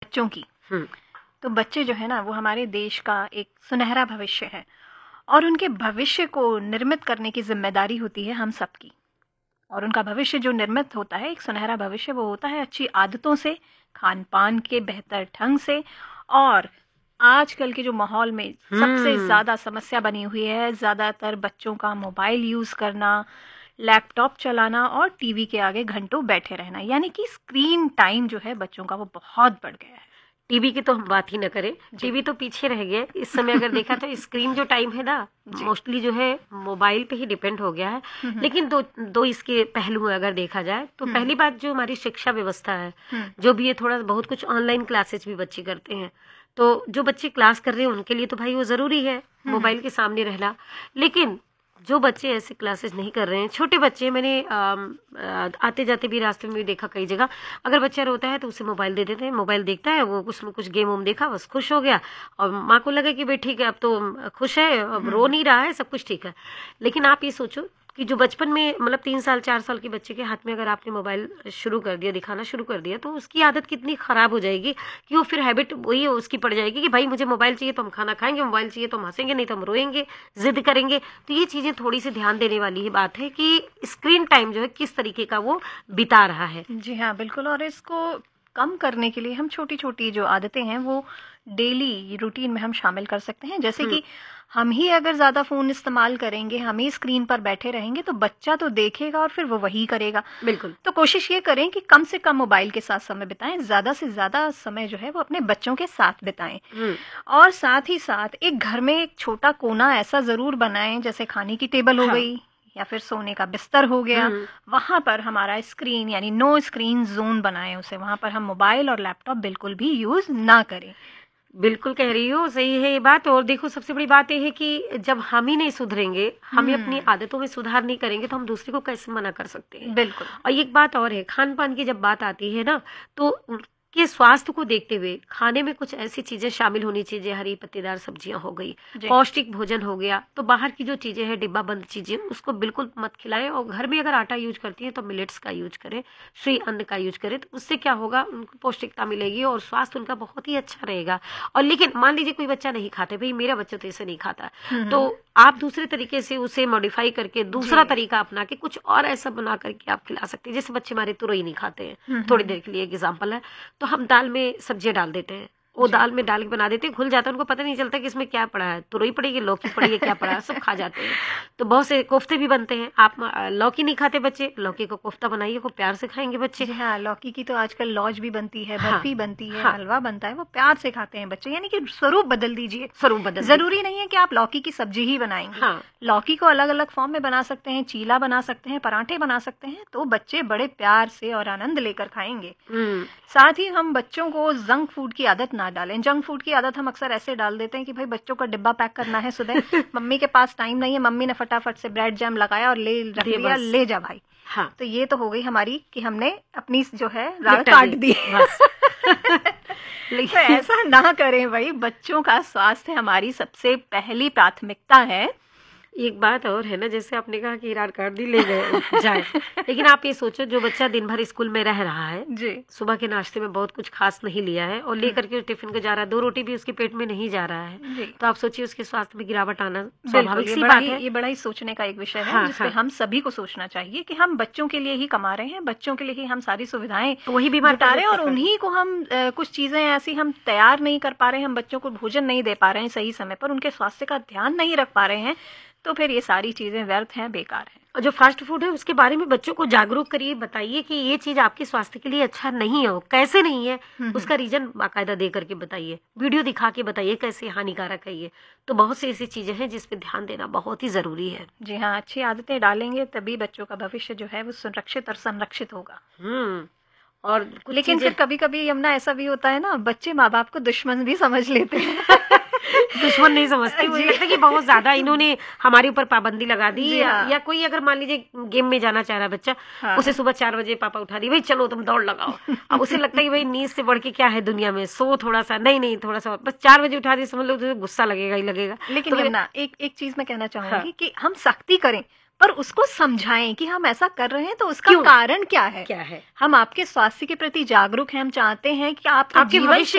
बच्चों की, तो बच्चे जो है ना वो हमारे देश का एक सुनहरा भविष्य है और उनके भविष्य को निर्मित करने की जिम्मेदारी होती है हम सबकी। और उनका भविष्य जो निर्मित होता है, एक सुनहरा भविष्य, वो होता है अच्छी आदतों से, खान पान के बेहतर ढंग से। और आजकल के जो माहौल में सबसे ज़्यादा समस्या बनी हुई है, ज़्यादातर बच्चों का मोबाइल यूज़ करना, लैपटॉप चलाना और टीवी के आगे घंटों बैठे रहना, यानी कि स्क्रीन टाइम जो है बच्चों का वो बहुत बढ़ गया है। टीवी की तो हम बात ही न करें, टीवी तो पीछे रह गया इस समय। अगर देखा तो स्क्रीन जो टाइम है ना, मोस्टली जो है मोबाइल पे ही डिपेंड हो गया है। लेकिन दो इसके पहलू है अगर देखा जाए तो। पहली बात, जो हमारी शिक्षा व्यवस्था है, जो भी है, थोड़ा बहुत कुछ ऑनलाइन क्लासेस भी बच्चे करते हैं, तो जो बच्चे क्लास कर रहे हैं उनके लिए तो भाई वो जरूरी है मोबाइल के सामने रहना। लेकिन जो बच्चे ऐसे क्लासेस नहीं कर रहे हैं, छोटे बच्चे, मैंने आते जाते भी रास्ते में भी देखा कई जगह, अगर बच्चा रोता है तो उसे मोबाइल दे देते हैं, मोबाइल देखता है, वो उसमें कुछ गेम वोम देखा, बस खुश हो गया, और माँ को लगा कि भाई ठीक है अब तो खुश है, अब रो नहीं रहा है, सब कुछ ठीक है। लेकिन आप ये सोचो कि जो बचपन में, मतलब 3 साल 4 साल के बच्चे के हाथ में अगर आपने मोबाइल शुरू कर दिया, दिखाना शुरू कर दिया, तो उसकी आदत कितनी खराब हो जाएगी कि वो फिर हैबिट वही उसकी पड़ जाएगी कि भाई मुझे मोबाइल चाहिए तो हम खाना खाएंगे, मोबाइल चाहिए तो हम हंसेंगे, नहीं तो हम रोएंगे, जिद करेंगे। तो ये चीजें थोड़ी सी ध्यान देने वाली ही बात है कि स्क्रीन टाइम जो है किस तरीके का वो बिता रहा है। जी हाँ, बिल्कुल। और इसको कम करने के लिए हम छोटी छोटी जो आदतें हैं वो डेली रूटीन में हम शामिल कर सकते हैं। जैसे कि हम ही अगर ज़्यादा फ़ोन इस्तेमाल करेंगे, हम ही स्क्रीन पर बैठे रहेंगे, तो बच्चा तो देखेगा और फिर वो वही करेगा। बिल्कुल। तो कोशिश ये करें कि कम से कम मोबाइल के साथ समय बिताएं, ज़्यादा से ज़्यादा समय जो है वो अपने बच्चों के साथ बिताएं। और साथ ही साथ एक घर में एक छोटा कोना ऐसा ज़रूर बनाएं, जैसे खाने की टेबल हो गई या फिर सोने का बिस्तर हो गया, वहां पर हमारा स्क्रीन यानी नो स्क्रीन जोन बनाएं उसे, वहां पर हम मोबाइल और लैपटॉप बिल्कुल भी यूज ना करें। बिल्कुल कह रही हो, सही है ये बात। और देखो सबसे बड़ी बात यह है कि जब हम ही नहीं सुधरेंगे, हम ही अपनी आदतों में सुधार नहीं करेंगे, तो हम दूसरे को कैसे मना कर सकते हैं। बिल्कुल। और एक बात और है, खान पान की जब बात आती है ना, तो के स्वास्थ्य को देखते हुए खाने में कुछ ऐसी चीजें शामिल होनी चाहिए, हरी पत्तेदार सब्जियां हो गई, पौष्टिक भोजन हो गया। तो बाहर की जो चीजें हैं, डिब्बा बंद चीजें, उसको बिल्कुल मत खिलाएं। और घर में अगर आटा यूज करती है तो मिलेट्स का यूज करें, श्री अन्न का यूज करें। तो उससे क्या होगा, उनको पौष्टिकता मिलेगी और स्वास्थ्य उनका बहुत ही अच्छा रहेगा। और लेकिन मान लीजिए कोई बच्चा नहीं खाता, भाई मेरा बच्चा तो इसे नहीं खाता, तो आप दूसरे तरीके से उसे मॉडिफाई करके, दूसरा तरीका अपना के कुछ और ऐसा बना करके आप खिला सकते हैं। जैसे बच्चे हमारे तुरई नहीं खाते हैं, थोड़ी देर के लिए एग्जाम्पल है, तो हम दाल में सब्जियां डाल देते हैं, वो दाल में डाल के बना देते हैं, घुल जाता है, उनको पता नहीं चलता कि इसमें क्या पड़ा है, तुरई पड़ी है, लौकी पड़ी है, क्या पड़ा है, सब खा जाते हैं। तो बहुत से कोफ्ते भी बनते हैं। आप लौकी नहीं खाते बच्चे, लौकी को कोफ्ता बनाइए, खूब प्यार से खाएंगे बच्चे। जी हाँ, लौकी की तो आजकल लॉज भी बनती है, बर्फी बनती है, हलवा बनता है, वो प्यार से खाते हैं बच्चे। यानी कि स्वरूप बदल दीजिए, स्वरूप बदल। जरूरी नहीं है कि आप लौकी की सब्जी ही बनाएंगे। लौकी को अलग अलग फॉर्म में बना सकते हैं, चीला बना सकते हैं, पराठे बना सकते हैं, तो बच्चे बड़े प्यार से और आनंद लेकर खाएंगे। साथ ही हम बच्चों को जंक फूड की आदत ना डालें। जंक फूड की आदत हम अक्सर ऐसे डाल देते हैं कि भाई बच्चों का डिब्बा पैक करना है सुबह, मम्मी के पास टाइम नहीं है, मम्मी ने फटाफट से ब्रेड जैम लगाया और ले रख दिया, ले जा भाई। तो ये तो हो गई हमारी कि हमने अपनी जो है रात काट दी। लेकिन तो ऐसा ना करें भाई, बच्चों का स्वास्थ्य हमारी सबसे पहली प्राथमिकता है। एक बात और है ना, जैसे आपने कहा कि रात काट दी, ले गए जाए, लेकिन आप ये सोचो जो बच्चा दिन भर स्कूल में रह रहा है जी, सुबह के नाश्ते में बहुत कुछ खास नहीं लिया है और लेकर के टिफिन को जा रहा है, 2 रोटी भी उसके पेट में नहीं जा रहा है, तो आप सोचिए उसके स्वास्थ्य में गिरावट आना स्वाभाविक सी बात है। ये बड़ा ही सोचने का एक विषय है, जिसपे हम सभी को सोचना चाहिए कि हम बच्चों के लिए ही कमा रहे हैं, बच्चों के लिए ही हम सारी सुविधाएं वही बीमार जुटा रहे हैं, और उन्हीं को हम कुछ चीजें ऐसी हम तैयार नहीं कर पा रहे हैं, हम बच्चों को भोजन नहीं दे पा रहे हैं सही समय पर, उनके स्वास्थ्य का ध्यान नहीं रख पा रहे हैं, तो फिर ये सारी चीजें व्यर्थ हैं, बेकार हैं। और जो फास्ट फूड है उसके बारे में बच्चों को जागरूक करिए, बताइए कि ये चीज आपके स्वास्थ्य के लिए अच्छा नहीं है, कैसे नहीं है, उसका रीजन बाकायदा दे करके बताइए, वीडियो दिखा के बताइए कैसे हानिकारक है ये। तो बहुत सी ऐसी चीजें हैं जिस पे ध्यान देना बहुत ही जरूरी है। जी हाँ, अच्छी आदतें डालेंगे तभी बच्चों का भविष्य जो है वो सुरक्षित और संरक्षित होगा। और लेकिन फिर कभी कभी यमुना ऐसा भी होता है ना, बच्चे माँ बाप को दुश्मन भी समझ लेते हैं। दुश्मन नहीं समझते, मुझे लगता है कि बहुत ज्यादा इन्होंने हमारे ऊपर पाबंदी लगा दी है। या कोई अगर मान लीजिए गेम में जाना चाह रहा है बच्चा, उसे सुबह 4 बजे पापा उठा दी, भाई चलो तुम दौड़ लगाओ। अब उसे लगता है कि भाई नींद से बढ़ के क्या है दुनिया में, सो थोड़ा सा, नहीं थोड़ा सा, बस 4 बजे उठा दी, समझ लो तो गुस्सा लगेगा ही लगेगा। लेकिन यमुना एक चीज मैं कहना चाहूंगी कि हम सख्ती करें पर उसको समझाएं कि हम ऐसा कर रहे हैं तो उसका कारण क्या है। हम आपके स्वास्थ्य के प्रति जागरूक हैं, हम चाहते हैं कि आपका जीवन